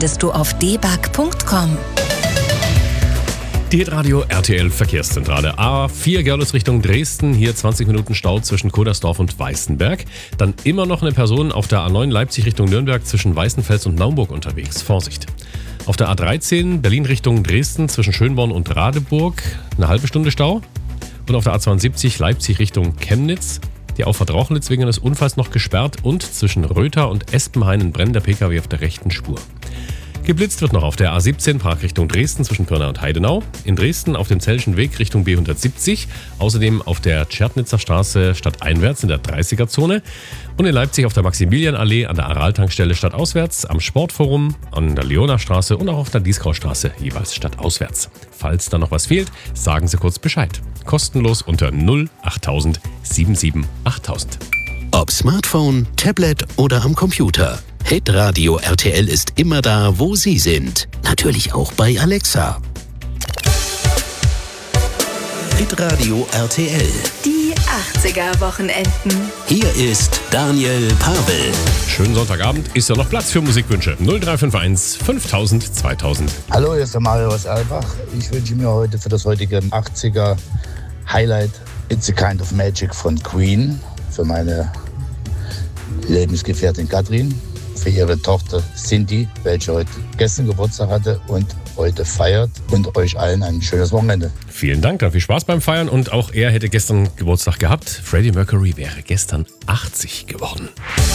findest du auf debug.com. Die Hitradio RTL Verkehrszentrale. A4 Görlitz Richtung Dresden. Hier 20 Minuten Stau zwischen Kodersdorf und Weißenberg. Dann immer noch eine Person auf der A9 Leipzig Richtung Nürnberg zwischen Weißenfels und Naumburg unterwegs. Vorsicht. Auf der A13 Berlin Richtung Dresden zwischen Schönborn und Radeburg. Eine halbe Stunde Stau. Und auf der A72 Leipzig Richtung Chemnitz. Die Auffahrt Rauchlitz wegen eines Unfalls noch gesperrt. Und zwischen Rötha und Espenhain brennt der Pkw auf der rechten Spur. Geblitzt wird noch auf der A17 Prag Richtung Dresden zwischen Pirna und Heidenau. In Dresden auf dem Zellschen Weg Richtung B170. Außerdem auf der Tschernitzer Straße stadteinwärts in der 30er-Zone. Und in Leipzig auf der Maximilianallee an der Aral-Tankstelle stadtauswärts, am Sportforum, an der Leonarstraße und auch auf der Dieskaustraße jeweils stadtauswärts. Falls da noch was fehlt, sagen Sie kurz Bescheid. Kostenlos unter 08000 77 8000. Ob Smartphone, Tablet oder am Computer. Hitradio RTL ist immer da, wo Sie sind. Natürlich auch bei Alexa. Hitradio RTL. Die 80er-Wochenenden. Hier ist Daniel Pavel. Schönen Sonntagabend. Ist ja noch Platz für Musikwünsche. 0351 5000 2000. Hallo, hier ist der Mario aus Albach. Ich wünsche mir heute für das heutige 80er Highlight It's a Kind of Magic von Queen. Für meine Lebensgefährtin Katrin. Für ihre Tochter Cindy, welche gestern Geburtstag hatte und heute feiert. Und euch allen ein schönes Wochenende. Vielen Dank, dann viel Spaß beim Feiern. Und auch er hätte gestern Geburtstag gehabt. Freddie Mercury wäre gestern 80 geworden.